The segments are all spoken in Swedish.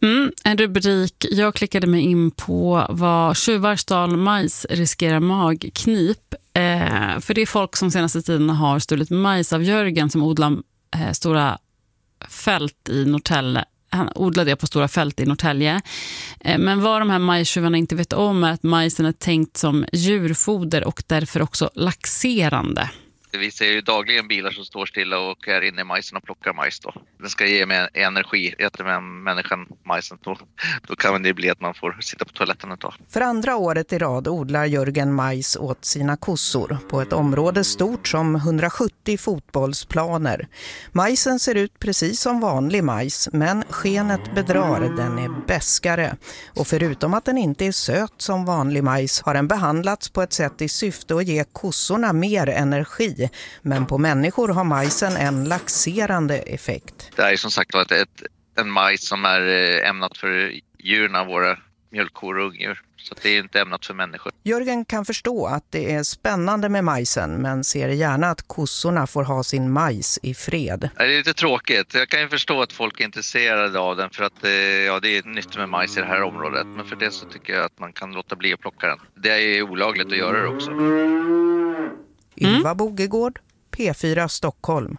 En rubrik jag klickade mig in på var tjuvar stal majs riskerar magknip. För det är folk som senaste tiden har stulit majs av Jörgen som odlar stora fält i Norrtälje. Han odlade det på stora fält i Norrtälje. Men vad de här majstjuvarna inte vet om är att majsen är tänkt som djurfoder och därför också laxerande. Vi ser ju dagligen bilar som står stilla och är inne i majsen och plockar majs då. Den ska ge mig energi. Äter med människan majsen då kan det bli att man får sitta på toaletten ett tag. För andra året i rad odlar Jörgen majs åt sina kossor på ett område stort som 170 fotbollsplaner. Majsen ser ut precis som vanlig majs, men skenet bedrar, den är bäskare. Och förutom att den inte är söt som vanlig majs har den behandlats på ett sätt i syfte att ge kossorna mer energi. Men på människor har majsen en laxerande effekt. Det är som sagt en majs som är ämnat för djurna, våra mjölkkor och ungdjur. Så det är inte ämnat för människor. Jörgen kan förstå att det är spännande med majsen, men ser gärna att kossorna får ha sin majs i fred. Det är lite tråkigt. Jag kan ju förstå att folk är intresserade av den för att det är nytt med majs i det här området. Men för det så tycker jag att man kan låta bli att plocka den. Det är olagligt att göra det också. Ylva Bogegård, P4 Stockholm.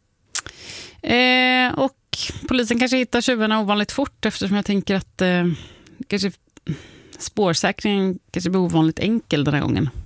Och polisen kanske hittar tjuvarna ovanligt fort eftersom jag tänker att kanske spårsäkringen kanske blir ovanligt enkel den här gången.